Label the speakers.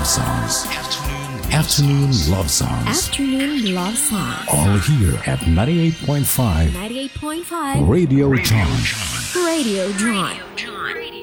Speaker 1: love songs. Afternoon love songs.
Speaker 2: Afternoon love songs.
Speaker 1: All here at 98.5.
Speaker 2: 98.5
Speaker 1: Radio John.
Speaker 2: Radio John.